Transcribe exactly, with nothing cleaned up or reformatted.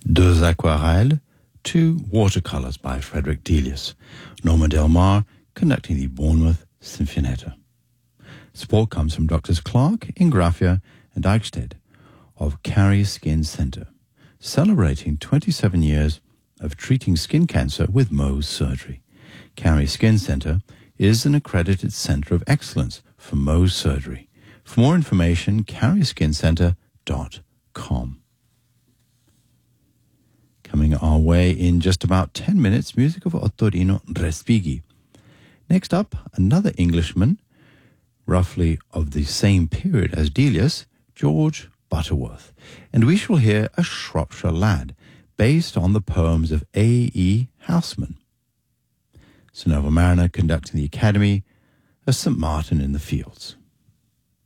Deux aquarelles, two watercolours by Frederick Delius. Norma Del Mar conducting the Bournemouth Sinfonietta. Support comes from Doctors Clark, Ingraffia and Eichstätt of Carrie Skin Centre, celebrating twenty-seven years of treating skin cancer with Mohs surgery. Carrie Skin Centre is an accredited centre of excellence for Mohs surgery. For more information, carrie skin centre dot com. Coming our way in just about ten minutes, music of Ottorino Respighi. Next up, another Englishman, roughly of the same period as Delius, George Butterworth. And we shall hear A Shropshire Lad, based on the poems of A E Housman. Sir Neville Mariner conducting the Academy of Saint Martin in the Fields.